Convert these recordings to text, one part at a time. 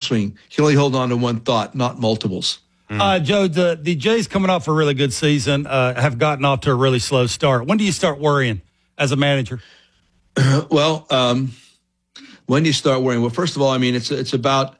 downswing. He can only hold on to one thought, not multiples. Joe, the Jays coming off a really good season have gotten off to a really slow start. When do you start worrying as a manager? Well, when do you start worrying? Well, first of all, I mean, it's about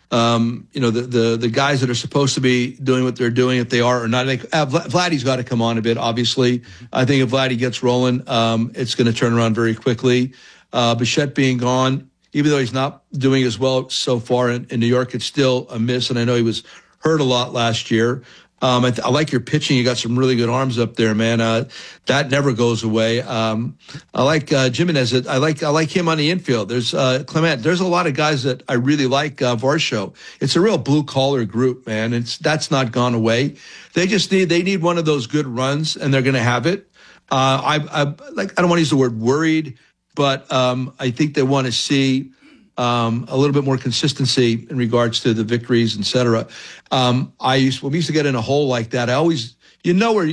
the guys that are supposed to be doing what they're doing, if they are or not. Vladdy's got to come on a bit, obviously. I think if Vladdy gets rolling, it's going to turn around very quickly. Bichette being gone, even though he's not doing as well so far in New York, it's still a miss, and I know he was hurt a lot last year. I like your pitching. You got some really good arms up there, man. That never goes away. I like Jimenez. I like him on the infield. There's Clement. There's a lot of guys that I really like. Varsho. It's a real blue collar group, man. That's not gone away. They need one of those good runs, and they're going to have it. I don't want to use the word worried, but I think they want to see a little bit more consistency in regards to the victories, et cetera. When we used to get in a hole like that, I always, whether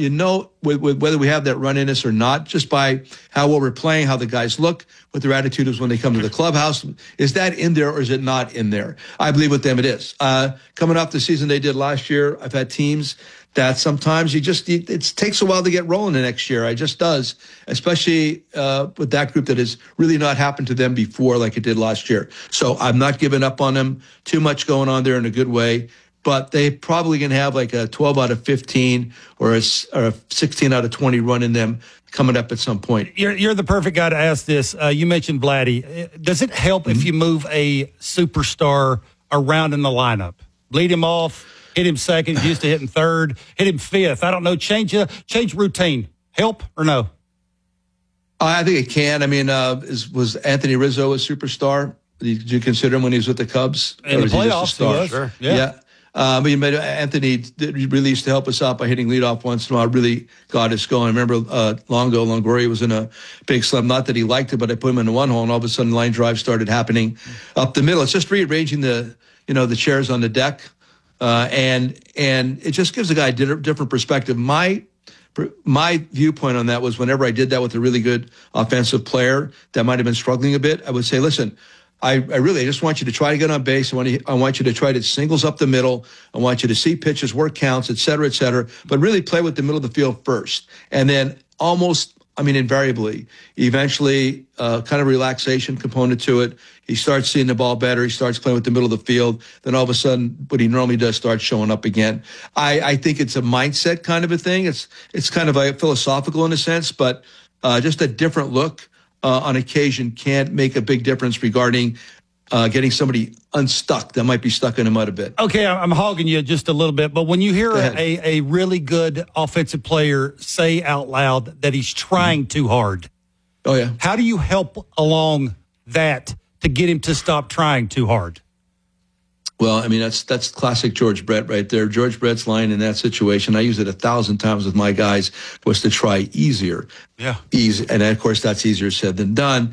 we have that run in us or not, just by how well we're playing, how the guys look, what their attitude is when they come to the clubhouse. Is that in there or is it not in there? I believe with them it is. Coming off the season they did last year, I've had teams that sometimes it takes a while to get rolling the next year. It just does, especially with that group that has really not happened to them before like it did last year. So I'm not giving up on them. Too much going on there in a good way. But they probably going to have like a 12 out of 15 or a 16 out of 20 run in them coming up at some point. You're the perfect guy to ask this. You mentioned Vladdy. Does it help if you move a superstar around in the lineup? Lead him off, hit him second, he's used to hitting third, hit him fifth. I don't know, change routine. Help or no? I think it can. I mean, was Anthony Rizzo a superstar? Did you consider him when he was with the Cubs? In the playoffs, he was. Sure. Yeah. But Anthony really used to help us out by hitting leadoff once in a while. Really got us going. I remember Longoria was in a big slump. Not that he liked it, but I put him in the one hole, and all of a sudden line drives started happening up the middle. It's just rearranging the chairs on the deck, and it just gives the guy a different perspective. My viewpoint on that was whenever I did that with a really good offensive player that might have been struggling a bit, I would say, listen, I just want you to try to get on base. I want you to try to singles up the middle. I want you to see pitches, work counts, et cetera, but really play with the middle of the field first. And then invariably, eventually, kind of relaxation component to it. He starts seeing the ball better. He starts playing with the middle of the field. Then all of a sudden, what he normally does starts showing up again. I think it's a mindset kind of a thing. It's kind of like philosophical in a sense, but just a different look on occasion can make a big difference regarding getting somebody unstuck that might be stuck in the mud a bit. Okay, I'm hogging you just a little bit, but when you hear a really good offensive player say out loud that he's trying too hard, oh yeah, how do you help along that to get him to stop trying too hard? Well, I mean, that's classic George Brett right there. George Brett's line in that situation, I use it 1,000 times with my guys, was to try easier. Yeah. Easy. And of course, that's easier said than done.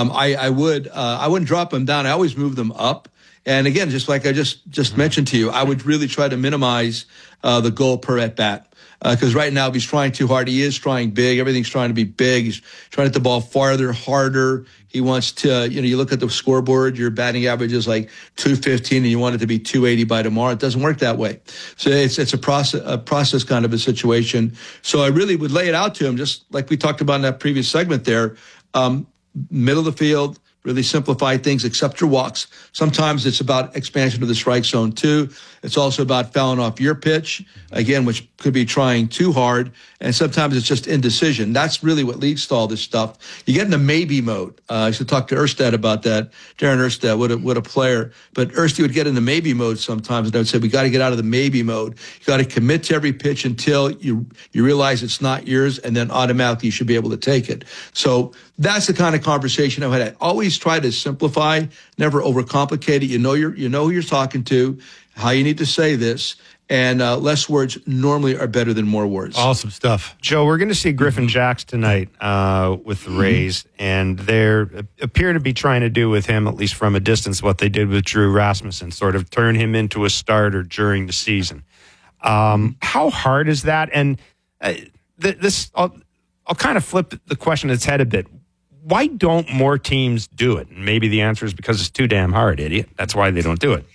I wouldn't drop them down. I always move them up. And again, just like I just mentioned to you, I would really try to minimize the goal per at bat. Because right now, if he's trying too hard, he is trying big. Everything's trying to be big. He's trying to hit the ball farther, harder. He wants to, you look at the scoreboard, your batting average is like 215 and you want it to be 280 by tomorrow. It doesn't work that way. So it's a process kind of a situation. So I really would lay it out to him, just like we talked about in that previous segment there. Middle of the field, really simplify things, accept your walks. Sometimes it's about expansion of the strike zone too. It's also about fouling off your pitch, again, which could be trying too hard. And sometimes it's just indecision. That's really what leads to all this stuff. You get in the maybe mode. I used to talk to Erstad about that. Darren Erstad, what a player. But Erstad would get in the maybe mode sometimes. And I would say, we got to get out of the maybe mode. You got to commit to every pitch until you realize it's not yours. And then automatically you should be able to take it. So that's the kind of conversation I've had. I always try to simplify, never overcomplicate it. You know who you're talking to, how you need to say this, and less words normally are better than more words. Awesome stuff. Joe, we're going to see Griffin Jacks tonight with the Rays, and they appear to be trying to do with him, at least from a distance, what they did with Drew Rasmussen, sort of turn him into a starter during the season. How hard is that? And I'll kind of flip the question on its head a bit. Why don't more teams do it? And maybe the answer is because it's too damn hard, idiot. That's why they don't do it.